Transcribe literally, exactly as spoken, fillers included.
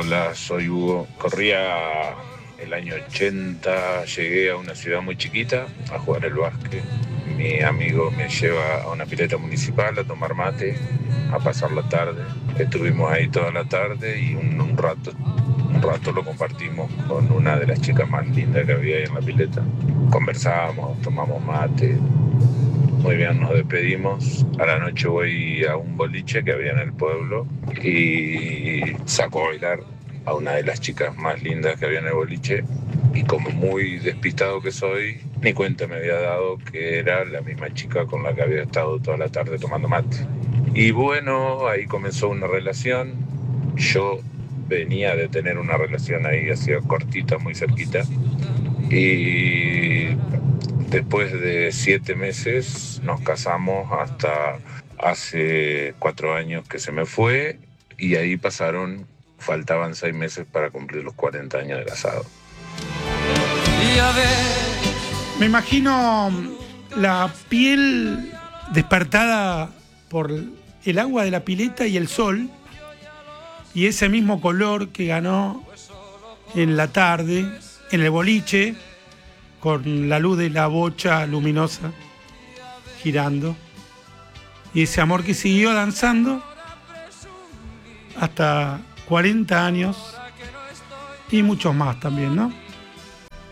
Hola, soy Hugo. Corría el año ochenta, llegué a una ciudad muy chiquita a jugar el básquet. Mi amigo me lleva a una pileta municipal a tomar mate, a pasar la tarde. Estuvimos ahí toda la tarde y un, un rato, un rato lo compartimos con una de las chicas más lindas que había ahí en la pileta. Conversamos, tomamos mate. Muy bien, nos despedimos. A la noche voy a un boliche que había en el pueblo y saco a bailar a una de las chicas más lindas que había en el boliche. Y como muy despistado que soy, ni cuenta me había dado que era la misma chica con la que había estado toda la tarde tomando mate. Y bueno, ahí comenzó una relación. Yo venía de tener una relación ahí, hacía cortita, muy cerquita. Y después de siete meses nos casamos hasta hace cuatro años que se me fue y ahí pasaron, faltaban seis meses para cumplir los cuarenta años de casado. Me imagino la piel despertada por el agua de la pileta y el sol y ese mismo color que ganó en la tarde en el boliche con la luz de la bocha luminosa girando y ese amor que siguió danzando hasta cuarenta años y muchos más también, ¿no?